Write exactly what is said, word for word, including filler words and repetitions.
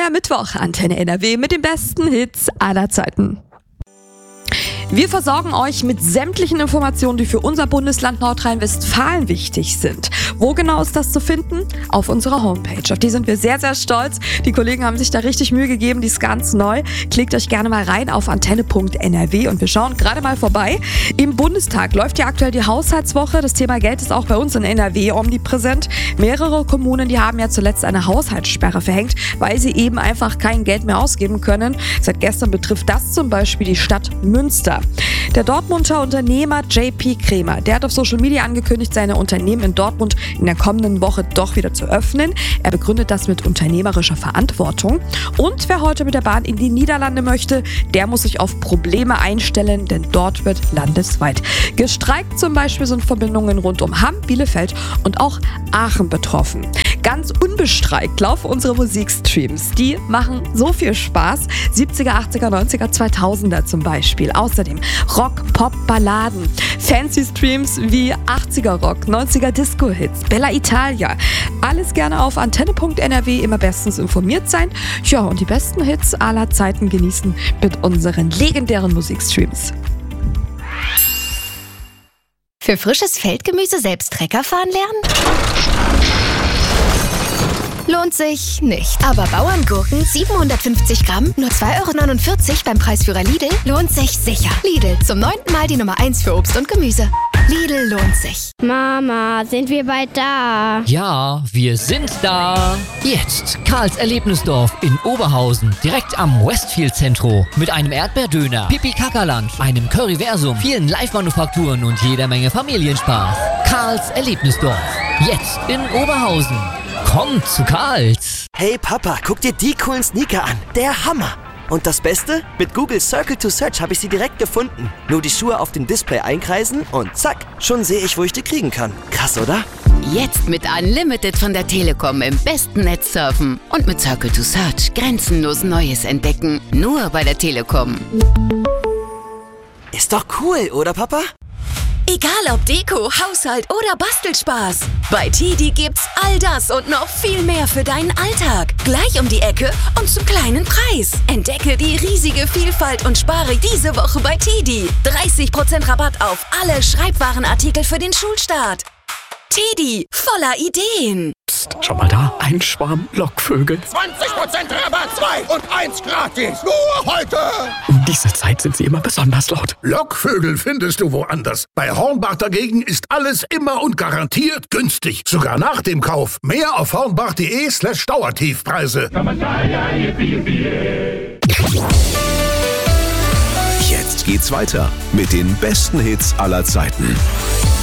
neuer Mittwoch, Antenne N R W mit den besten Hits aller Zeiten. Wir versorgen euch mit sämtlichen Informationen, die für unser Bundesland Nordrhein-Westfalen wichtig sind. Wo genau ist das zu finden? Auf unserer Homepage. Auf die sind wir sehr, sehr stolz. Die Kollegen haben sich da richtig Mühe gegeben, die ist ganz neu. Klickt euch gerne mal rein auf antenne punkt n r w und wir schauen gerade mal vorbei. Im Bundestag läuft ja aktuell die Haushaltswoche. Das Thema Geld ist auch bei uns in N R W omnipräsent. Mehrere Kommunen, die haben ja zuletzt eine Haushaltssperre verhängt, weil sie eben einfach kein Geld mehr ausgeben können. Seit gestern betrifft das zum Beispiel die Stadt Münster. Der Dortmunder Unternehmer J P Kremer, der hat auf Social Media angekündigt, seine Unternehmen in Dortmund in der kommenden Woche doch wieder zu öffnen. Er begründet das mit unternehmerischer Verantwortung. Und wer heute mit der Bahn in die Niederlande möchte, der muss sich auf Probleme einstellen, denn dort wird landesweit gestreikt. Zum Beispiel sind Verbindungen rund um Hamm, Bielefeld und auch Aachen betroffen. Ganz unbestreikt laufen unsere Musikstreams. Die machen so viel Spaß. siebziger, achtziger, neunziger, zweitausender zum Beispiel. Außerdem Rock, Pop, Balladen. Fancy Streams wie achtziger Rock, neunziger Disco-Hits, Bella Italia. Alles gerne auf antenne punkt n r w, immer bestens informiert sein. Ja, und die besten Hits aller Zeiten genießen mit unseren legendären Musikstreams. Für frisches Feldgemüse selbst Trecker fahren lernen? Lohnt sich nicht. Aber Bauerngurken siebenhundertfünfzig Gramm, nur zwei Euro neunundvierzig beim Preisführer Lidl, lohnt sich sicher. Lidl, zum neunten Mal die Nummer eins für Obst und Gemüse. Lidl lohnt sich. Mama, sind wir bald da? Ja, wir sind da. Jetzt Karls Erlebnisdorf in Oberhausen, direkt am Westfield Zentro. Mit einem Erdbeerdöner, Pipi-Kaka-Lunch, einem Curryversum, vielen Live-Manufakturen und jeder Menge Familienspaß. Karls Erlebnisdorf, jetzt in Oberhausen. Kommt zu Karls. Hey Papa, guck dir die coolen Sneaker an. Der Hammer. Und das Beste? Mit Google Circle to Search habe ich sie direkt gefunden. Nur die Schuhe auf dem Display einkreisen und zack, schon sehe ich, wo ich die kriegen kann. Krass, oder? Jetzt mit Unlimited von der Telekom im besten Netz surfen und mit Circle to Search grenzenlos Neues entdecken. Nur bei der Telekom. Ist doch cool, oder Papa? Egal ob Deko, Haushalt oder Bastelspaß. Bei Tidi gibt's all das und noch viel mehr für deinen Alltag. Gleich um die Ecke und zum kleinen Preis. Entdecke die riesige Vielfalt und spare diese Woche bei Tidi. dreißig Prozent Rabatt auf alle Schreibwarenartikel für den Schulstart. Tidi, voller Ideen. Psst, schau mal da, ein Schwarm Lockvögel. zwanzig Prozent Rabatt, zwei und eins gratis. Nur heute. Um diese Zeit sind sie immer besonders laut. Lockvögel findest du woanders. Bei Hornbach dagegen ist alles immer und garantiert günstig. Sogar nach dem Kauf. Mehr auf hornbach punkt de slash Dauertiefpreise. Jetzt geht's weiter mit den besten Hits aller Zeiten.